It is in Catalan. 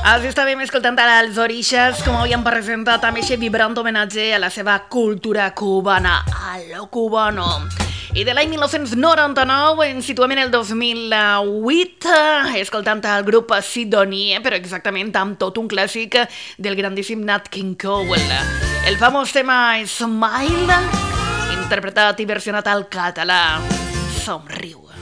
Així estàvem escoltant ara els Orixas, com havien presentat amb aquest vibrant homenatge a la seva cultura cubana, a lo cubano. I de l'any 1999 ens situem en el 2008, escoltant el grup Sidonie, però exactament amb tot un clàssic del grandíssim Nat King Cole. El famós tema Smile, interpretat i versionat al català. Somriu.